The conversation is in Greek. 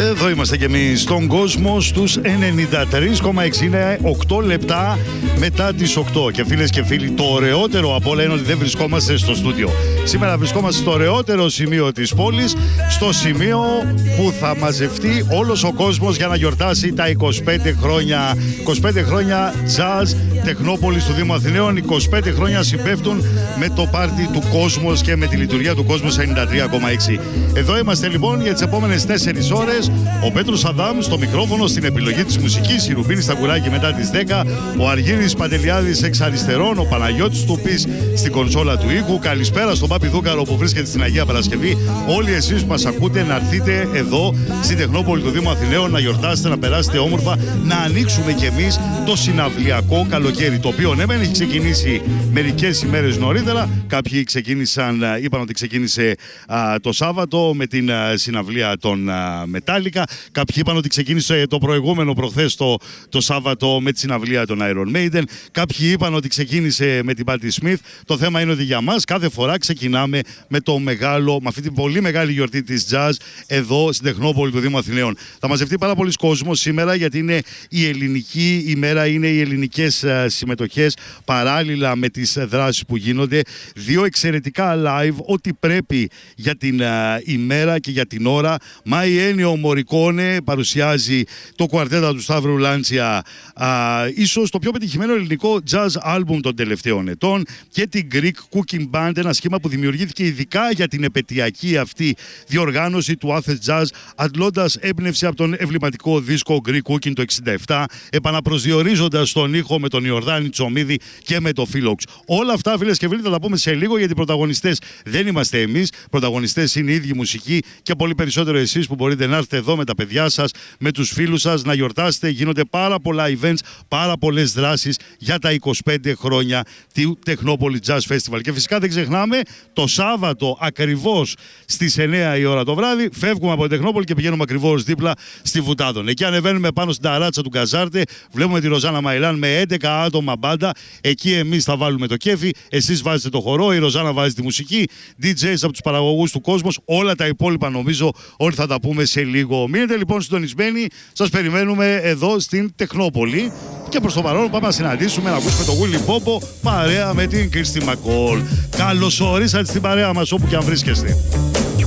Εδώ είμαστε και εμείς στον κόσμο στους 93,6, είναι 8 λεπτά μετά τις 8. Και φίλες και φίλοι, το ωραιότερο από όλα είναι ότι δεν βρισκόμαστε στο στούντιο. Σήμερα βρισκόμαστε στο ωραιότερο σημείο της πόλης, στο σημείο που θα μαζευτεί όλος ο κόσμος για να γιορτάσει τα 25 χρόνια. 25 χρόνια jazz Τεχνόπολης του Δήμου Αθηναίων, 25 χρόνια συμπέφτουν με το πάρτι του Κόσμος και με τη λειτουργία του Κόσμου 93,6. Εδώ είμαστε λοιπόν για τις επόμενες 4 ώρες. Ο Πέτρος Αδάμ στο μικρόφωνο, στην επιλογή της μουσικής, η Ρουμπίνη Σταγκουράκη μετά τις 10, ο Αργύρης Παντελιάδης εξ αριστερών, ο Παναγιώτης Τουπής στην κονσόλα του ήχου. Καλησπέρα στον Πάπη Δούκαρο που βρίσκεται στην Αγία Παρασκευή. Όλοι εσείς που μας ακούτε να έρθετε εδώ στην Τεχνόπολη του Δήμου Αθηναίων να γιορτάσετε, να περάσετε όμορφα, να ανοίξουμε κι εμείς το συναυλιακό καλοκαίρι. Το οποίο ναι, έχει ξεκινήσει μερικές ημέρες νωρίτερα. Κάποιοι είπαν ότι ξεκίνησε το Σάββατο με την συναυλία των Metallica. Κάποιοι είπαν ότι ξεκίνησε το προηγούμενο προχθές το Σάββατο με τη συναυλία των Iron Maiden. Κάποιοι είπαν ότι ξεκίνησε με την Patti Smith. Το θέμα είναι ότι για μας κάθε φορά ξεκινάμε με με αυτή την πολύ μεγάλη γιορτή της jazz εδώ στην Τεχνόπολη του Δήμου Αθηναίων. Θα μαζευτεί πάρα πολλοί κόσμος σήμερα γιατί είναι η ελληνική ημέρα, είναι οι ελληνικές συμμετοχές παράλληλα με τις δράσεις που γίνονται. 2 εξαιρετικά live, ό,τι πρέπει για την ημέρα και για την ώρα. Μάι Ένιο Μορικόνε παρουσιάζει το κουαρτέτα του Σταύρου Λάντσια, ίσως το πιο πετυχημένο ελληνικό jazz album των τελευταίων ετών, και την Greek Cooking Band, ένα σχήμα που δημιουργήθηκε ειδικά για την επετειακή αυτή διοργάνωση του Athens Jazz, αντλώντας έμπνευση από τον εμβληματικό δίσκο Greek Cooking το 67, επαναπροσδιορίζοντας τον ήχο με τον Ιορδάνη Τσομίδη και με το Φίλοξ. Όλα αυτά, φίλες και φίλοι, θα τα πούμε σε λίγο, γιατί πρωταγωνιστές δεν είμαστε εμείς. Πρωταγωνιστές είναι οι ίδιοι μουσικοί και πολύ περισσότερο εσείς που μπορείτε να έρθετε εδώ με τα παιδιά σας, με τους φίλους σας, να γιορτάσετε. Γίνονται πάρα πολλά events, πάρα πολλές δράσεις για τα 25 χρόνια του Τεχνόπολη Jazz Festival. Και φυσικά δεν ξεχνάμε, το Σάββατο ακριβώς στις 9 η ώρα το βράδυ φεύγουμε από την Τεχνόπολη και πηγαίνουμε ακριβώς δίπλα στη Βουτάδων. Εκεί ανεβαίνουμε πάνω στην ταράτσα του Καζάρτε, βλέπουμε τη Ροζάνα Μαϊλάν με 11 άτομα μπάντα. Εκεί εμείς θα βάλουμε το κέφι, εσείς βάζετε το χορό, η Ροζάνα βάζει τη μουσική, DJs από τους παραγωγούς του Κόσμος. Όλα τα υπόλοιπα νομίζω ότι θα τα πούμε σε λίγο. Μείνετε λοιπόν συντονισμένοι, σας περιμένουμε εδώ στην Τεχνόπολη. Και προς το παρόν πάμε να συναντήσουμε, να ακούσουμε το Willy Popo παρέα με την Kirsty MacColl. Καλώς ορίσατε στην παρέα μας όπου και αν βρίσκεστε.